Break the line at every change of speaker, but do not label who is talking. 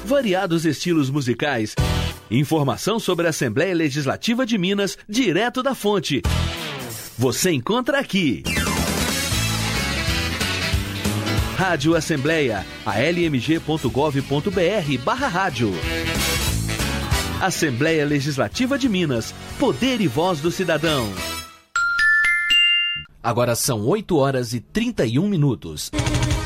variados estilos musicais, informação sobre a Assembleia Legislativa de Minas, direto da fonte. Você encontra aqui. Rádio Assembleia, almg.gov.br/rádio. Assembleia Legislativa de Minas, poder e voz do cidadão. Agora são 8 horas e 31 minutos.